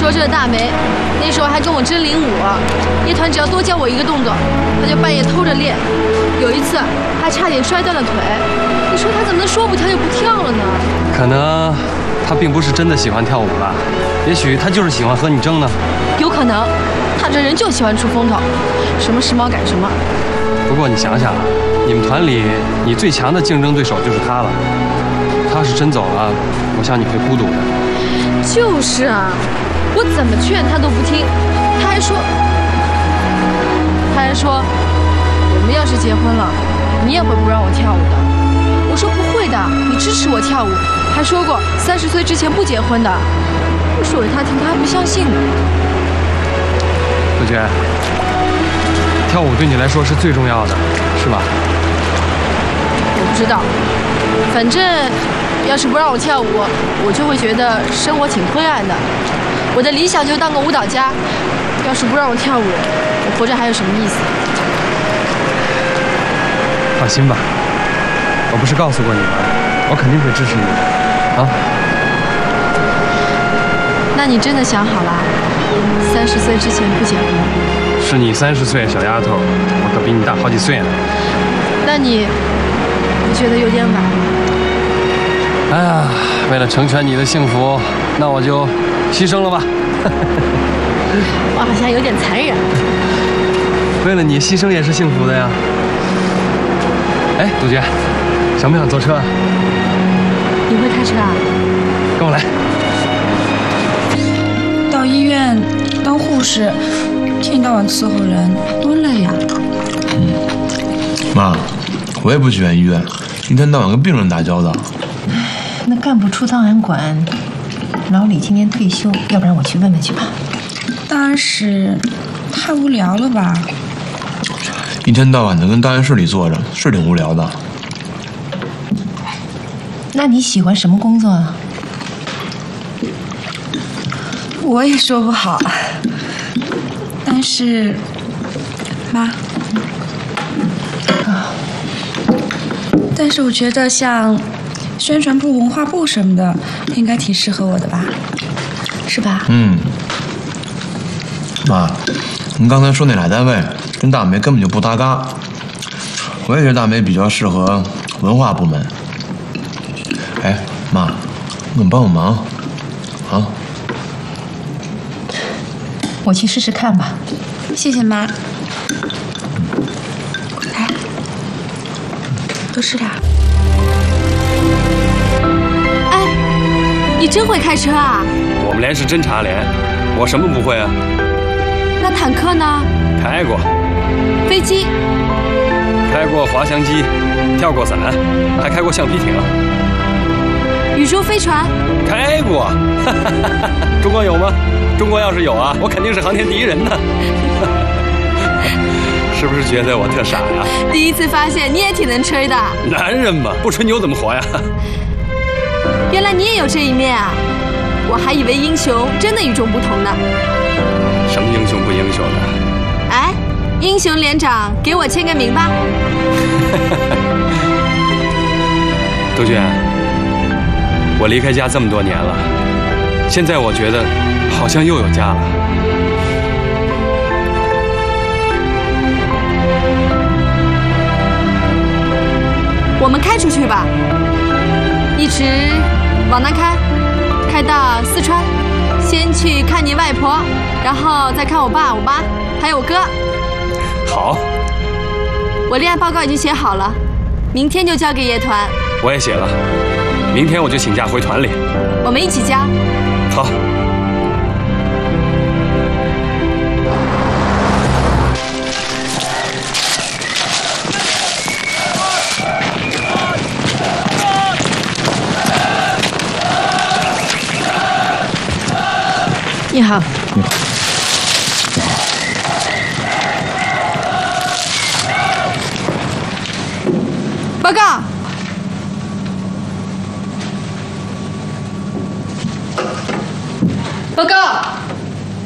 说这个大梅，那时候还跟我真领舞，叶团只要多教我一个动作，她就半夜偷着练。有一次还差点摔断了腿。你说她怎么能说不跳就不跳了呢？ 可能她并不是真的喜欢跳舞吧，也许她就是喜欢和你争呢。 有可能，她这人就喜欢出风头，什么时髦感什么。 不过你想想，你们团里你最强的竞争对手就是她了。她要是真走了，我想你会孤独的。 就是啊，我怎么劝她都不听，她还说我们要是结婚了，你也会不让我跳舞的。我说不会的，你支持我跳舞，还说过30岁之前不结婚的。我说给她听，她还不相信呢。 杜鹃，跳舞对你来说是最重要的，是吧？ 我不知道，反正要是不让我跳舞，我就会觉得生活挺灰暗的。我的理想就是当个舞蹈家，要是不让我跳舞，我活着还有什么意思？ 放心吧，我不是告诉过你吗？我肯定会支持你的，啊？ 那你真的想好了，30岁之前不结婚？ 是你30岁，小丫头，我可比你大好几岁呢。 那你不觉得有点晚吗？ 哎呀，为了成全你的幸福，那我就牺牲了吧。 我好像有点残忍。 为了你牺牲也是幸福的呀。哎，杜鹃，想不想坐车啊？ 你会开车啊？ 跟我来。 到医院当护士，一天到晚伺候人，多累呀！ 妈，我也不喜欢医院，一天到晚跟病人打交道。 那干部出档案馆，老李今年退休，要不然我去问问去吧。 档案室太无聊了吧？ 一天到晚的跟档案室里坐着，是挺无聊的。 那你喜欢什么工作啊？ 我也说不好，但是，妈，但是我觉得像宣传部、文化部什么的，应该挺适合我的吧，是吧？ 妈，您刚才说那俩单位跟大梅根本就不搭嘎，我也觉得大梅比较适合文化部门。哎，妈，你帮我忙，啊？ 我去试试看吧。 谢谢妈。来，多吃点。 哎，你真会开车啊？ 我们连是侦察连，我什么不会啊？ 那坦克呢？ 开过。 飞机？ 开过滑翔机，跳过伞，还开过橡皮艇。 宇宙飞船？ 开过。中国有吗？中国要是有啊，我肯定是航天第一人呢。是不是觉得我特傻呀？ 第一次发现你也挺能吹的。 男人嘛，不吹牛怎么活呀？ 原来你也有这一面啊！我还以为英雄真的与众不同呢。 什么英雄不英雄的？ 哎，英雄连长，给我签个名吧。 杜鹃，我离开家这么多年了，现在我觉得好像又有家了。 我们开出去吧，一直往南开，开到四川，先去看你外婆，然后再看我爸、我妈，还有我哥。 好。 我恋爱报告已经写好了，明天就交给叶团。 我也写了，明天我就请假回团里。 我们一起交。 好。 你好。 你好。 报告。报告。